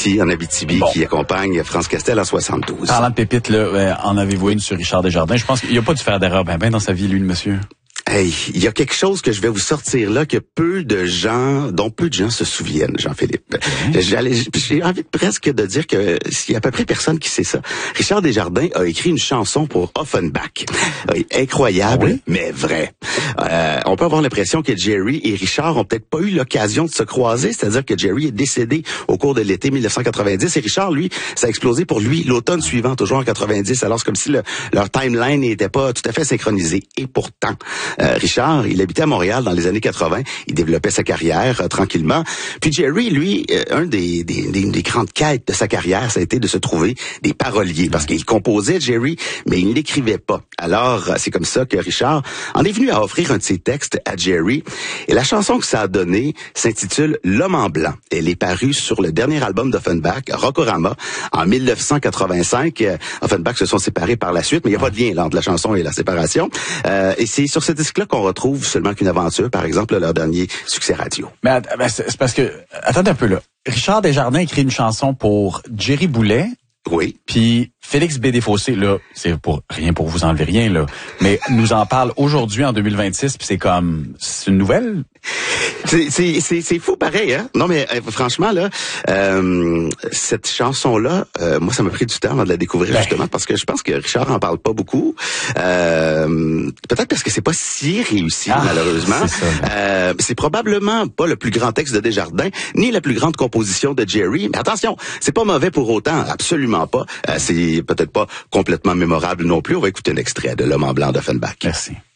ici, en Abitibi, qui accompagne France Castel en 72. Parlant de pépites, là, en avez-vous une sur Richard Desjardins? Je pense qu'il n'y a pas dû faire d'erreur ben dans sa vie, lui, le monsieur. Hey, il y a quelque chose que je vais vous sortir là dont peu de gens se souviennent, Jean-Philippe. J'ai envie presque de dire que s'il y a à peu près personne qui sait ça. Richard Desjardins a écrit une chanson pour Offenbach. Incroyable, mais vrai. On peut avoir l'impression que Jerry et Richard ont peut-être pas eu l'occasion de se croiser, c'est-à-dire que Jerry est décédé au cours de l'été 1990 et Richard, lui, ça a explosé pour lui l'automne suivant, toujours en 90. Alors c'est comme si leur timeline n'était pas tout à fait synchronisée. Et pourtant, Richard, il habitait à Montréal dans les années 80. Il développait sa carrière tranquillement. Puis Jerry, lui, un des grandes quêtes de sa carrière, ça a été de se trouver des paroliers. Parce qu'il composait, Jerry, mais il ne l'écrivait pas. Alors, c'est comme ça que Richard en est venu à offrir un de ses textes à Jerry. Et la chanson que ça a donné s'intitule L'homme en blanc. Elle est parue sur le dernier album d'Offenbach, Rockorama, en 1985. Offenbach se sont séparés par la suite, mais il n'y a pas de lien entre la chanson et la séparation. Et c'est sur ce disque-là qu'on retrouve Seulement qu'une aventure, par exemple, leur dernier succès radio. Mais c'est parce que, attendez un peu là. Richard Desjardins écrit une chanson pour Jerry Boulet. Oui. Puis Félix Bédéfossé, là, c'est pour vous enlever rien, là, mais nous en parle aujourd'hui en 2026, puis c'est une nouvelle. C'est fou pareil, hein. Non mais franchement là, cette chanson-là, moi ça m'a pris du temps avant de la découvrir justement parce que je pense que Richard en parle pas beaucoup. Peut-être parce que c'est pas si réussi malheureusement. C'est probablement pas le plus grand texte de Desjardins ni la plus grande composition de Jerry. Mais attention, c'est pas mauvais pour autant, absolument pas. C'est peut-être pas complètement mémorable non plus. On va écouter un extrait de L'homme en blanc d'Offenbach. Merci.